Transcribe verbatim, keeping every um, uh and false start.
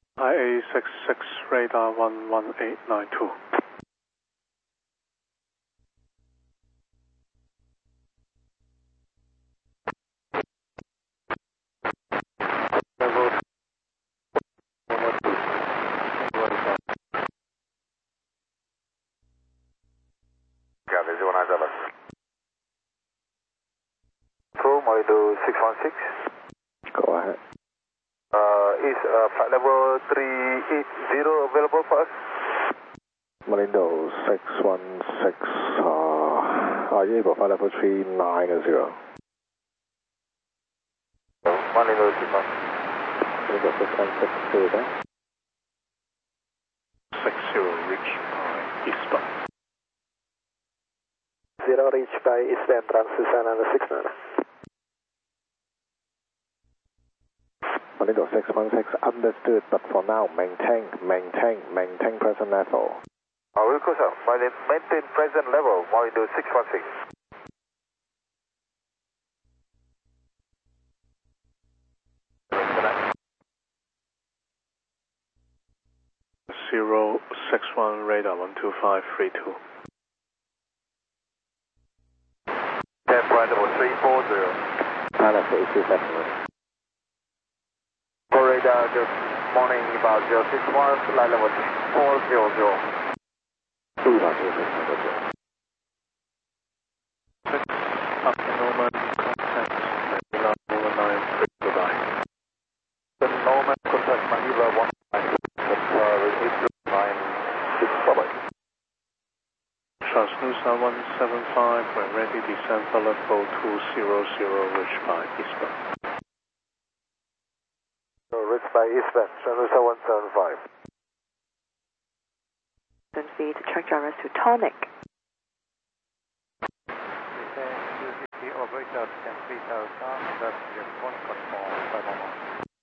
I A six six radar one one eight nine two. Copy, zero nine seven. Two, Malindo six one six. Go ahead. Uh, is uh, flight level three eight zero available for us? Malindo six one six, uh, are you able flight level three nine zero? Malindo six one. Malindo six one six, do that. six zero reach by eastbound. Zero reach by eastbound, transition and six nine. Malindo six one six, understood, but for now, maintain, maintain, maintain present level. Uh, we'll go, sir. Maintain present level, Malindo six one six. Zero six one radar one two five three two. ten, flight level three four zero. And that's what it's definitely. For radar, good morning, about zero six one, flight level four zero zero. Two about zero six one zero. Six, up to Norman, contact Manila one nine three, goodbye. The Norman, contact Manila one nine eight nine six, bye-bye. Transnusa one seven five, when ready, descend for level two zero zero, reach by eastbound. So, reach by eastbound, Transnusa one seven five. V to track drivers to Tonic. Operator ten three thousand, that's your point control, five one one.